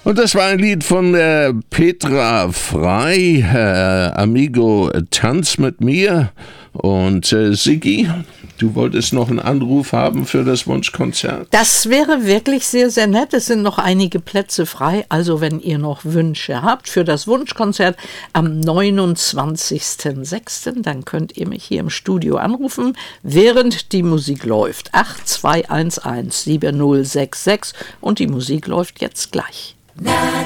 Und das war ein Lied von Petra Frei, Amigo, tanz mit mir. Und Siggi, du wolltest noch einen Anruf haben für das Wunschkonzert? Das wäre wirklich sehr, sehr nett. Es sind noch einige Plätze frei. Also wenn ihr noch Wünsche habt für das Wunschkonzert am 29.06., dann könnt ihr mich hier im Studio anrufen, während die Musik läuft. 8211 7066 und die Musik läuft jetzt gleich.